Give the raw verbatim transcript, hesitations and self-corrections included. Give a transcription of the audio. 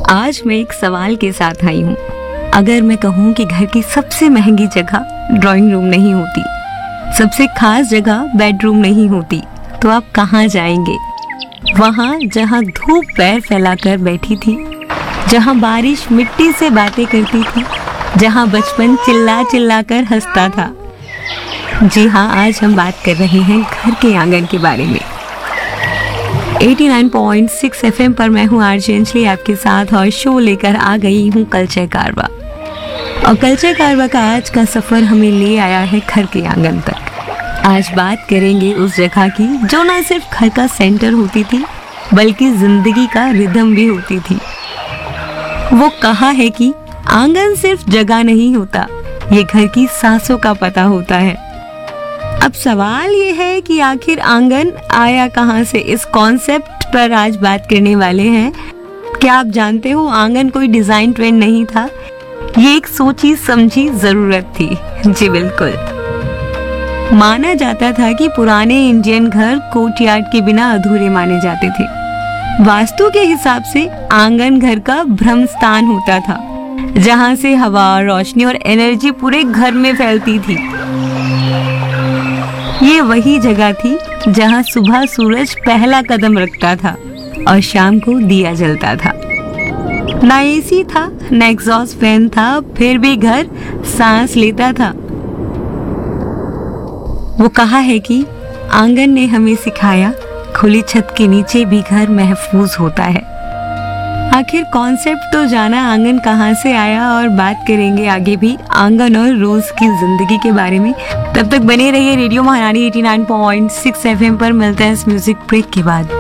आज मैं एक सवाल के साथ आई हूँ। अगर मैं कहूँ कि घर की सबसे महंगी जगह ड्राइंग रूम नहीं होती, सबसे खास जगह बेडरूम नहीं होती, तो आप कहाँ जाएंगे? वहाँ जहाँ धूप पैर फैलाकर बैठी थी, जहाँ बारिश मिट्टी से बातें करती थी, जहाँ बचपन चिल्ला चिल्ला कर हंसता था। जी हाँ, आज हम बात कर रहे हैं घर के आंगन के बारे में। नवासी पॉइंट छह एफएम पर मैं हूँ आरजे अंजलि आपके साथ और शो लेकर आ गई हूँ कल्चर कारवा। और कल्चर कारवा का आज का सफर हमें ले आया है घर के आंगन तक। आज बात करेंगे उस जगह की जो ना सिर्फ घर का सेंटर होती थी बल्कि जिंदगी का रिदम भी होती थी। वो कहा है कि आंगन सिर्फ जगह नहीं होता, ये घर की सांसों का पता होता है। अब सवाल ये है कि आखिर आंगन आया कहाँ से? इस कॉन्सेप्ट पर आज बात करने वाले हैं। क्या आप जानते हो, आंगन कोई डिजाइन ट्रेंड नहीं था, ये एक सोची समझी जरूरत थी। जी बिल्कुल। माना जाता था कि पुराने इंडियन घर कोर्टयार्ड के बिना अधूरे माने जाते थे। वास्तु के हिसाब से आंगन घर का ब्रह्म स्थान होता था, जहां से हवा, रोशनी और एनर्जी पूरे घर में फैलती थी। ये वही जगह थी जहां सुबह सूरज पहला कदम रखता था और शाम को दिया जलता था। ना एसी था, ना एग्जॉस्ट फैन था, फिर भी घर सांस लेता था। वो कहा है कि आंगन ने हमें सिखाया खुली छत के नीचे भी घर महफूज होता है। आखिर कॉन्सेप्ट तो जाना, आंगन कहाँ से आया, और बात करेंगे आगे भी आंगन और रोज की जिंदगी के बारे में। तब तक बने रहिए रेडियो महारानी नवासी पॉइंट छह एफएम पर। मिलते हैं इस म्यूजिक ब्रेक के बाद।